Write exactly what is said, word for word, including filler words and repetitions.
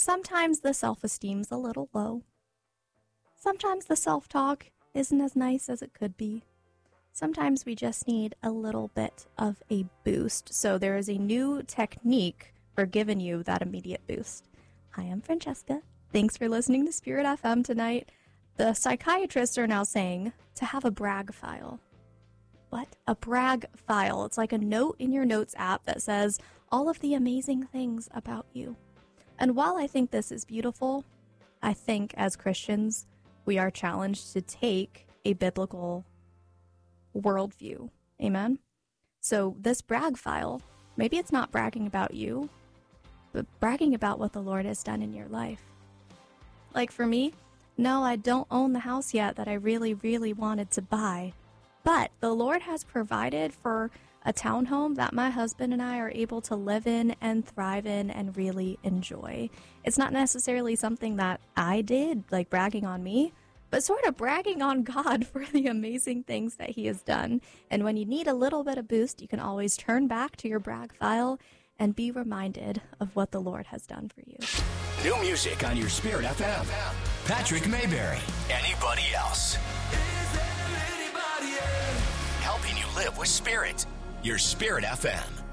sometimes the self-esteem's a little low. Sometimes the self-talk isn't as nice as it could be. Sometimes we just need a little bit of a boost. So there is a new technique for giving you that immediate boost. Hi, I'm Francesca. Thanks for listening to Spirit F M tonight. The psychiatrists are now saying to have a brag file. What? A brag file. It's like a note in your notes app that says all of the amazing things about you. And while I think this is beautiful, I think as Christians, we are challenged to take a biblical worldview. Amen? So this brag file, maybe it's not bragging about you, but bragging about what the Lord has done in your life. Like for me, no, I don't own the house yet that I really, really wanted to buy. But the Lord has provided for a townhome that my husband and I are able to live in and thrive in and really enjoy. It's not necessarily something that I did, like bragging on me, but sort of bragging on God for the amazing things that he has done. And when you need a little bit of boost, you can always turn back to your brag file and be reminded of what the Lord has done for you. New music on your Spirit F M. Patrick Mayberry. Anybody else? Helping you live with Spirit. Your Spirit F M.